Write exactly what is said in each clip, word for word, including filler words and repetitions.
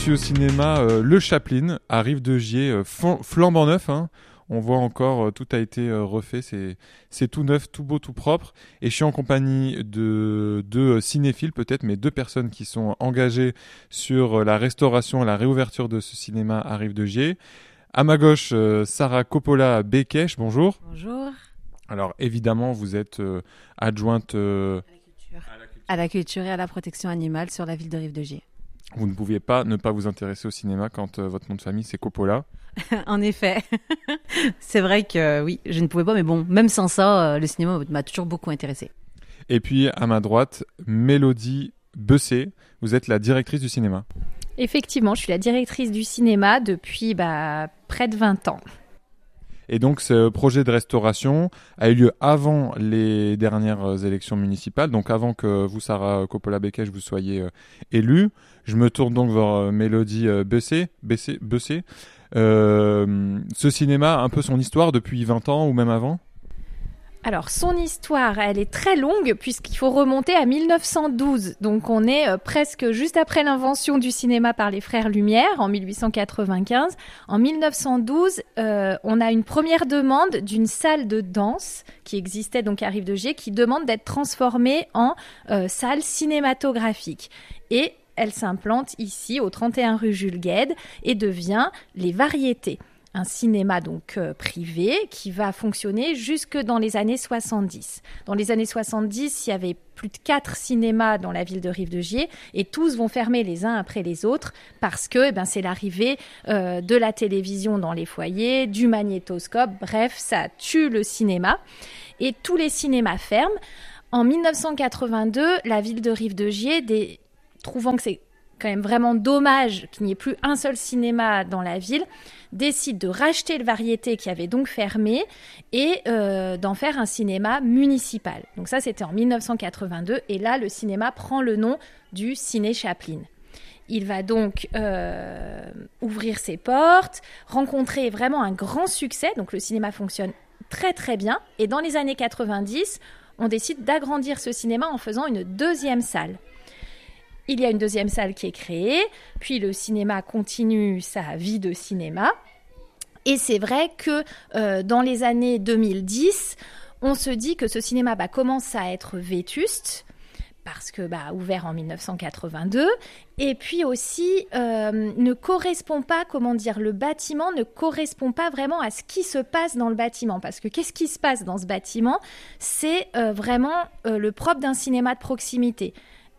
aussi au cinéma euh, Le Chaplin à Rive de Gier, euh, fl- flambant neuf. Hein. On voit encore, euh, tout a été euh, refait, c'est, c'est tout neuf, tout beau, tout propre. Et je suis en compagnie de deux cinéphiles peut-être, mais deux personnes qui sont engagées sur euh, la restauration et la réouverture de ce cinéma à Rive de Gier. À ma gauche, euh, Sarah Coppola Bekesh, bonjour. Bonjour. Alors évidemment, vous êtes euh, adjointe euh, à, la à la culture et à la protection animale sur la ville de Rive de Gier. Vous ne pouviez pas ne pas vous intéresser au cinéma quand euh, votre nom de famille c'est Coppola. En effet, c'est vrai que euh, oui, je ne pouvais pas, mais bon, même sans ça, euh, le cinéma m'a toujours beaucoup intéressé. Et puis à ma droite, Mélodie Bessé, vous êtes la directrice du cinéma. Effectivement, je suis la directrice du cinéma depuis bah, près de vingt ans. Et donc ce projet de restauration a eu lieu avant les dernières élections municipales, donc avant que vous, Sarah Coppola Bekesh, vous soyez euh, élue. Je me tourne donc vers euh, Mélodie euh, Bessé. Bessé, Bessé. Euh, ce cinéma, un peu son histoire depuis vingt ans ou même avant ? Alors, son histoire, elle est très longue puisqu'il faut remonter à mille neuf cent douze. Donc, on est euh, presque juste après l'invention du cinéma par les frères Lumière en mille huit cent quatre-vingt-quinze. En mille neuf cent douze, euh, on a une première demande d'une salle de danse qui existait donc à Rive de Gier qui demande d'être transformée en euh, salle cinématographique. Et elle s'implante ici au trente et un rue Jules Guesde et devient Les Variétés. Un cinéma donc euh, privé qui va fonctionner jusque dans les années soixante-dix. Dans les années soixante-dix, il y avait plus de quatre cinémas dans la ville de Rive de Gier et tous vont fermer les uns après les autres parce que eh ben, c'est l'arrivée euh, de la télévision dans les foyers, du magnétoscope, bref, ça tue le cinéma. Et tous les cinémas ferment. En mille neuf cent quatre-vingt-deux, la ville de Rive de Gier, des... trouvant que c'est quand même vraiment dommage qu'il n'y ait plus un seul cinéma dans la ville, décide de racheter le Variété qui avait donc fermé et euh, d'en faire un cinéma municipal. Donc ça, c'était en mille neuf cent quatre-vingt-deux et là, le cinéma prend le nom du Ciné Chaplin. Il va donc euh, ouvrir ses portes, rencontrer vraiment un grand succès. Donc le cinéma fonctionne très très bien. Et dans les années quatre-vingt-dix, on décide d'agrandir ce cinéma en faisant une deuxième salle. Il y a une deuxième salle qui est créée, puis le cinéma continue sa vie de cinéma. Et c'est vrai que euh, dans les années deux mille dix, on se dit que ce cinéma bah, commence à être vétuste, parce que bah, ouvert en mille neuf cent quatre-vingt-deux, et puis aussi euh, ne correspond pas, comment dire, le bâtiment ne correspond pas vraiment à ce qui se passe dans le bâtiment. Parce que qu'est-ce qui se passe dans ce bâtiment ? C'est euh, vraiment euh, le propre d'un cinéma de proximité.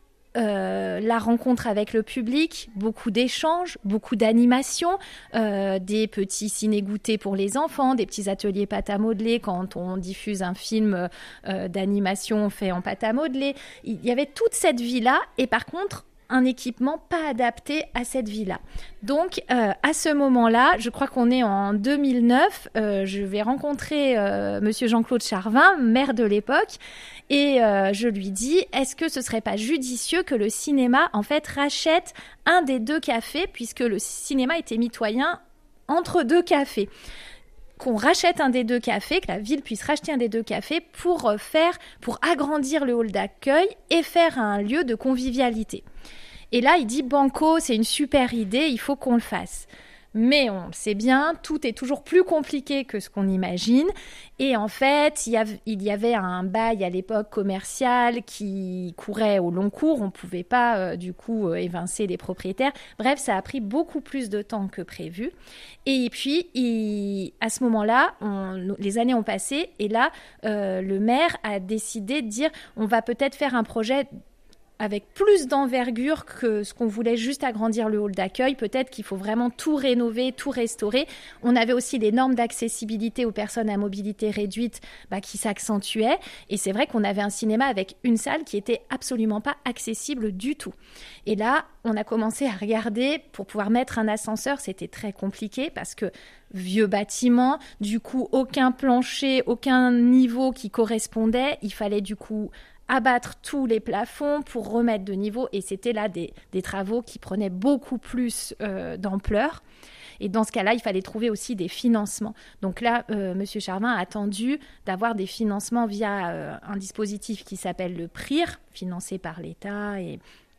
Euh, la rencontre avec le public, beaucoup d'échanges, beaucoup d'animations, euh, des petits ciné-goûtés pour les enfants, des petits ateliers pâte à modeler quand on diffuse un film euh, d'animation fait en pâte à modeler. Il y avait toute cette vie-là et par contre, un équipement pas adapté à cette vie-là. Donc, euh, à ce moment-là, je crois qu'on est en deux mille neuf, euh, je vais rencontrer euh, Monsieur Jean-Claude Charvin, maire de l'époque, et euh, je lui dis, est-ce que ce serait pas judicieux que le cinéma, en fait, rachète un des deux cafés, puisque le cinéma était mitoyen entre deux cafés, qu'on rachète un des deux cafés, que la ville puisse racheter un des deux cafés pour faire, pour agrandir le hall d'accueil et faire un lieu de convivialité. Et là, il dit, banco, c'est une super idée, il faut qu'on le fasse. Mais on le sait bien, tout est toujours plus compliqué que ce qu'on imagine. Et en fait, il y avait, il y avait un bail à l'époque commercial qui courait au long cours. On ne pouvait pas, euh, du coup, euh, évincer les propriétaires. Bref, ça a pris beaucoup plus de temps que prévu. Et puis, il, à ce moment-là, on, les années ont passé. Et là, euh, le maire a décidé de dire, on va peut-être faire un projet avec plus d'envergure que ce qu'on voulait juste agrandir le hall d'accueil. Peut-être qu'il faut vraiment tout rénover, tout restaurer. On avait aussi les normes d'accessibilité aux personnes à mobilité réduite bah, qui s'accentuaient. Et c'est vrai qu'on avait un cinéma avec une salle qui était absolument pas accessible du tout. Et là, on a commencé à regarder pour pouvoir mettre un ascenseur. C'était très compliqué parce que vieux bâtiment, du coup, aucun plancher, aucun niveau qui correspondait. Il fallait du coup abattre tous les plafonds pour remettre de niveau. Et c'était là des, des travaux qui prenaient beaucoup plus euh, d'ampleur. Et dans ce cas-là, il fallait trouver aussi des financements. Donc là, euh, M. Charvin a attendu d'avoir des financements via euh, un dispositif qui s'appelle le P R I R, financé par l'État et,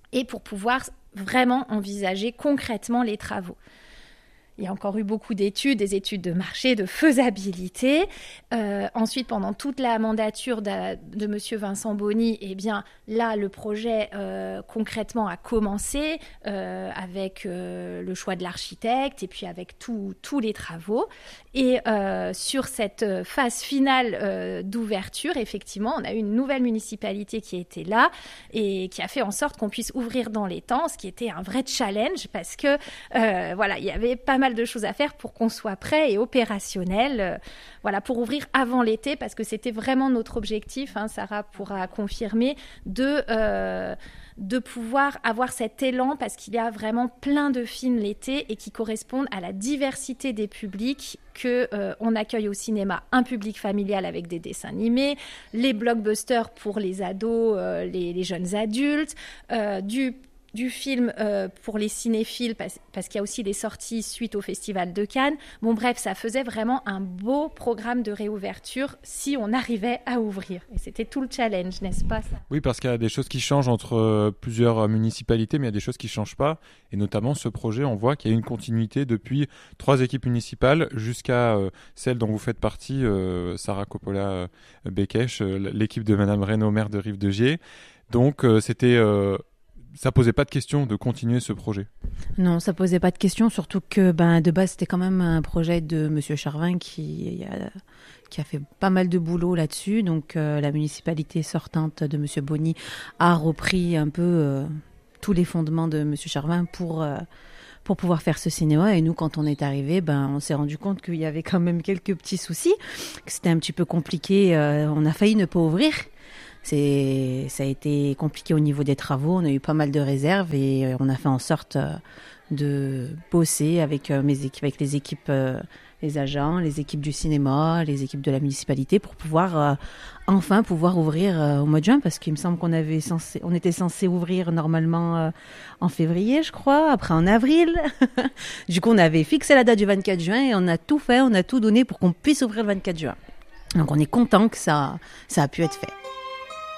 et pour pouvoir vraiment envisager concrètement les travaux. Il y a encore eu beaucoup d'études, des études de marché, de faisabilité. Euh, ensuite, pendant toute la mandature de, de Monsieur Vincent Bonny, eh bien, là, le projet euh, concrètement a commencé euh, avec euh, le choix de l'architecte et puis avec tous les travaux. Et euh, sur cette phase finale euh, d'ouverture, effectivement, on a eu une nouvelle municipalité qui était là et qui a fait en sorte qu'on puisse ouvrir dans les temps, ce qui était un vrai challenge parce que euh, voilà, il y avait pas mal de choses à faire pour qu'on soit prêt et opérationnel, euh, voilà, pour ouvrir avant l'été, parce que c'était vraiment notre objectif, hein, Sarah pourra confirmer, de, euh, de pouvoir avoir cet élan, parce qu'il y a vraiment plein de films l'été et qui correspondent à la diversité des publics, que euh, on accueille au cinéma un public familial avec des dessins animés, les blockbusters pour les ados, euh, les, les jeunes adultes, euh, du du film euh, pour les cinéphiles, parce, parce qu'il y a aussi des sorties suite au Festival de Cannes. Bon, bref, ça faisait vraiment un beau programme de réouverture si on arrivait à ouvrir. Et c'était tout le challenge, n'est-ce pas, ça ? Oui, parce qu'il y a des choses qui changent entre euh, plusieurs municipalités, mais il y a des choses qui ne changent pas. Et notamment, ce projet, on voit qu'il y a une continuité depuis trois équipes municipales jusqu'à euh, celle dont vous faites partie, euh, Sarah Coppola-Bekech, euh, l'équipe de Madame Reynaud, maire de Rive-de-Gier. Donc, euh, c'était... Euh, ça posait pas de question de continuer ce projet. Non, ça posait pas de question, surtout que ben, de base, c'était quand même un projet de Monsieur Charvin qui a, qui a fait pas mal de boulot là-dessus. Donc, euh, la municipalité sortante de Monsieur Bonny a repris un peu euh, tous les fondements de Monsieur Charvin pour, euh, pour pouvoir faire ce cinéma. Et nous, quand on est arrivé, ben, on s'est rendu compte qu'il y avait quand même quelques petits soucis, que c'était un petit peu compliqué. Euh, on a failli ne pas ouvrir. C'est, ça a été compliqué au niveau des travaux, on a eu pas mal de réserves et on a fait en sorte de bosser avec mes équipes, avec les équipes, les agents, les équipes du cinéma, les équipes de la municipalité pour pouvoir enfin pouvoir ouvrir au mois de juin, parce qu'il me semble qu'on avait censé, on était censé ouvrir normalement en février, je crois, après en avril. Du coup, on avait fixé la date du vingt-quatre juin et on a tout fait, on a tout donné pour qu'on puisse ouvrir le vingt-quatre juin. Donc on est content que ça, ça a pu être fait.